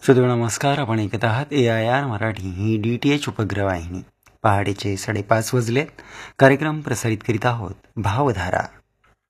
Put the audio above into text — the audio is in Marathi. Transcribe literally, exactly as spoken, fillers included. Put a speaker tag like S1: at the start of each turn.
S1: श्रोते नमस्कार. आपण ऐकत आहात ए I R Marathi he D T H उपग्रहवाहिनी. पहाटेचे साडेपाच वाजलेत. कार्यक्रम प्रसारित करीत आहोत भावधारा.